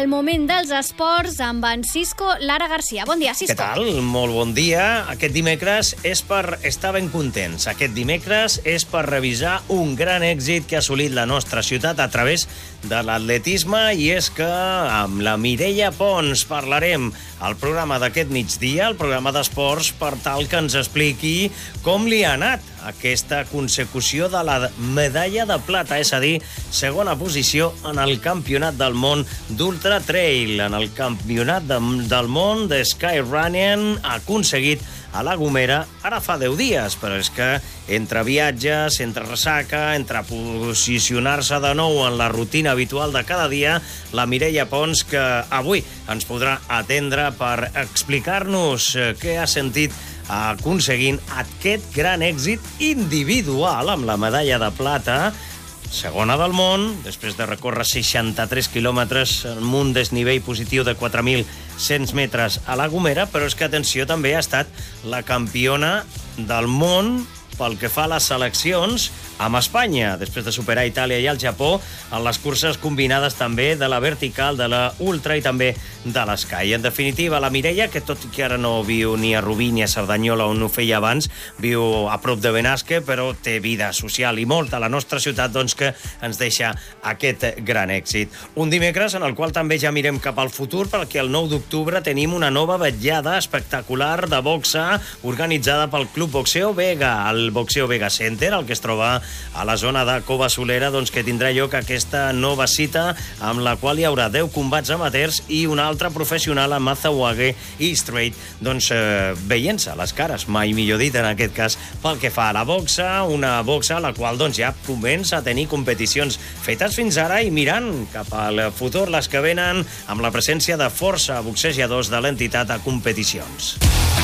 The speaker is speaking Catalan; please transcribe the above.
El moment dels esports amb en Cisco Lara Garcia. Bon dia, Cisco. Què tal? Molt bon dia. Aquest dimecres és per estar ben contents. Aquest dimecres és per revisar un gran èxit que ha assolit la nostra ciutat a través de l'atletisme, i és que amb la Mireia Pons parlarem al programa d'aquest migdia, el programa d'esports, per tal que ens expliqui com li ha anat aquesta consecució de la medalla de plata, és a dir, segona posició en el Campionat del Món d'Ultra Trail. En el Campionat del Món de Skyrunning ha aconseguit a La Gomera ara fa 10 dies, però és que entre viatges, entre ressaca, entre posicionar-se de nou en la rutina habitual de cada dia, la Mireia Pons, que avui ens podrà atendre per explicar-nos què ha sentit aconseguint aquest gran èxit individual amb la medalla de plata, segona del món, després de recórrer 63 quilòmetres amb un desnivell positiu de 4.100 metres a La Gomera, però és que, atenció, també ha estat la campiona del món pel que fa a les seleccions amb Espanya, després de superar Itàlia i el Japó en les curses combinades també de la vertical, de la ultra i també de l'Sky. En definitiva, la Mireia, que tot i que ara no viu ni a Rubí ni a Cerdanyola, on ho feia abans, viu a prop de Benasque, però té vida social i molta a la nostra ciutat, doncs, que ens deixa aquest gran èxit. Un dimecres en el qual també ja mirem cap al futur, perquè el 9 d'octubre tenim una nova vetllada espectacular de boxa organitzada pel Club Boxeo Vega, el Boxeo Vega Center, el que es troba a la zona de Cova Solera, doncs, que tindrà lloc aquesta nova cita amb la qual hi haurà 10 combats amateurs i una altra professional amb Mazawage i Straight, doncs, veient-se les cares, mai millor dit en aquest cas, pel que fa a la boxa, una boxa a la qual doncs, ja comença a tenir competicions fetes fins ara i mirant cap al futur, les que venen amb la presència de força boxejadors de l'entitat a competicions.